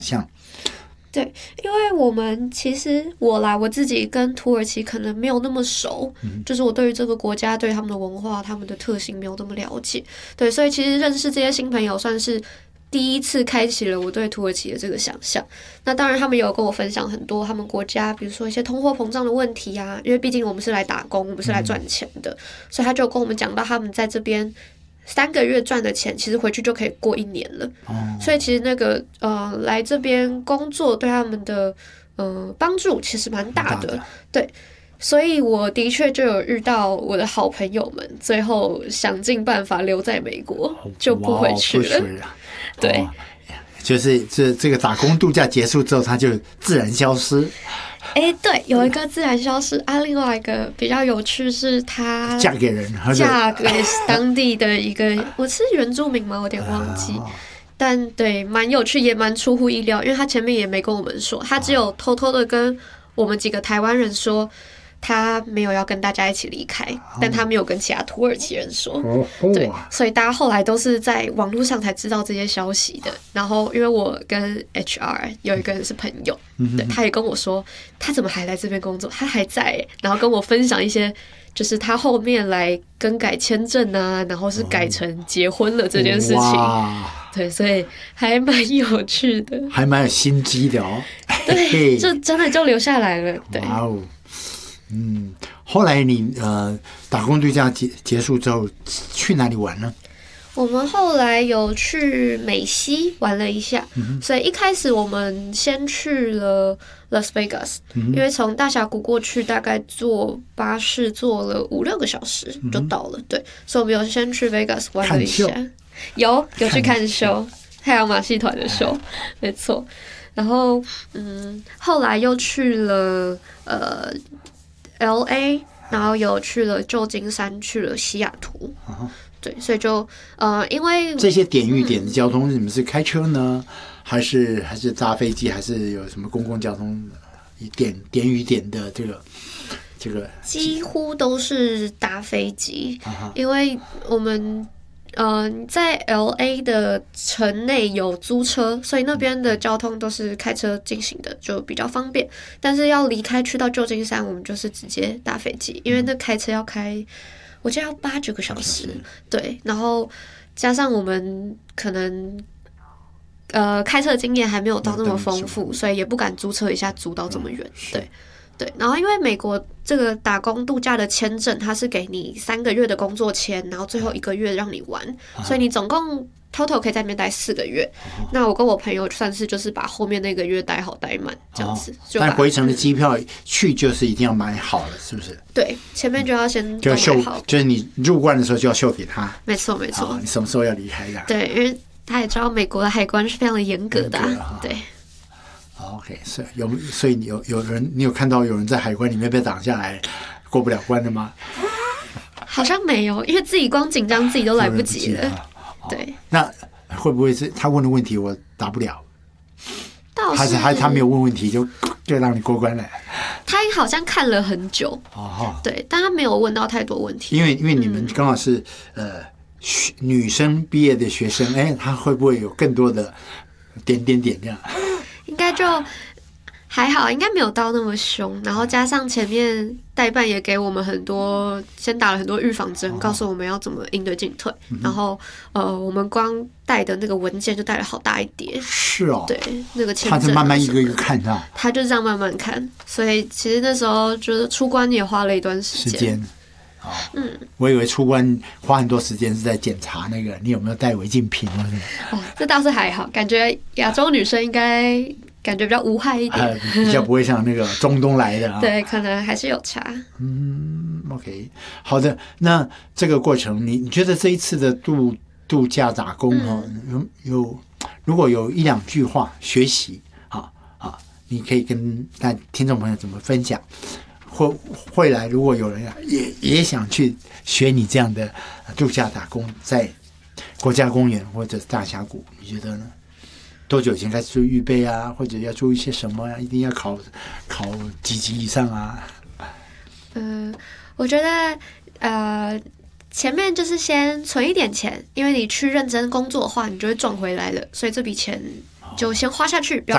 象。 对，因为我们其实我自己跟土耳其可能没有那么熟，就是我对于这个国家、对他们的文化、他们的特性没有那么了解。对，所以其实认识这些新朋友算是第一次开启了我对土耳其的这个想象。那当然，他们也有跟我分享很多他们国家，比如说一些通货膨胀的问题啊，因为毕竟我们是来打工，我们是来赚钱的，所以他就跟我们讲到他们在这边3个月赚的钱，其实回去就可以过1年了。所以其实那个来这边工作对他们的帮助其实蛮大的。对，所以我的确就有遇到我的好朋友们，最后想尽办法留在美国，就不回去了。对。 就是这个打工度假结束之后，他就自然消失。 对，有一个自然消失啊。另外一个比较有趣是，她嫁给人， 嫁给当地的一个，我是原住民吗？我有点忘记。但对，蛮有趣，也蛮出乎意料，因为她前面也没跟我们说，她只有偷偷的跟我们几个台湾人说。他没有要跟大家一起离开，但他没有跟其他土耳其人说。对，所以大家后来都是在网络上才知道这些消息的。然后，因为我跟 HR 有一个人是朋友，对，他也跟我说，他怎么还来这边工作？他还在，然后跟我分享一些，就是他后面来更改签证啊，然后是改成结婚了这件事情。对，所以还蛮有趣的， 还蛮有心机的哦。 对，就真的就留下来了。对。 哇哦。后来你打工度假结束之后去哪里玩呢？ 我们后来有去美西玩了一下，所以一开始我们先去了 Las Vegas，因为从大峡谷过去大概坐巴士坐了5-6个小时就到了。对，所以我们有先去 Vegas 玩了一下，有去看秀，太阳马戏团的秀，没错。然后后来又去了LA， 然后有去了旧金山，去了西雅图。对，所以就因为这些点与点的交通，你们是开车呢，还是搭飞机，还是有什么公共交通？点与点的这个几乎都是搭飞机，因为我们在 LA 的城内有租车，所以那边的交通都是开车进行的，就比较方便。但是要离开去到旧金山，我们就是直接搭飞机，因为那开车要开，我记得要8-9个小时。对，然后加上我们可能开车经验还没有到那么丰富，所以也不敢租车一下租到这么远。对，然后因为美国这个打工度假的签证，它是给你3个月的工作签，然后最后1个月让你玩，所以你总共 total 可以在那边待4个月。那我跟我朋友算是就是把后面那个月待好待满这样子。 但回程的机票去就是一定要买好了，是不是？ 对，前面就要先就秀好，就是你入关的时候就要秀给他。 没错。 你什么时候要离开的？ 对，因为他也知道美国的海关是非常的严格的。对。 OK， 所以你有看到有人在海关里面被挡下来过不了关的吗？ 好像没有，因为自己光紧张自己都来不及了。对， 那会不会是他问的问题我答不了？还是他没有问问题就让你过关了？ 他好像看了很久。对，但他没有问到太多问题。 因为你们刚好是女生毕业的学生，他会不会有更多的点这样？ 应该就还好，应该没有到那么凶。然后加上前面代办也给我们先打了很多预防针，告诉我们要怎么应对进退。然后我们光带的那个文件就带了好大一叠。 是哦。 对，那个签证他是慢慢一个一个看到。 他就这样慢慢看，所以其实那时候觉得出关也花了一段时间。我以为出关花很多时间是在检查那个你有没有带违禁品这倒是还好，感觉亚洲女生应该感觉比较无害一点， 比较不会像那个中东来的对，可能还是有差。 OK， 好的。那这个过程，你觉得这一次的度假打工如果有1-2句话学习你可以跟听众朋友怎么分享？会来，如果有人也想去学你这样的度假打工，在国家公园或者大峡谷，你觉得呢？多久前开始做预备啊？或者要做一些什么一定要考几级以上啊？ 我觉得前面就是先存一点钱，因为你去认真工作的话，你就会赚回来了，所以这笔钱就先花下去，不要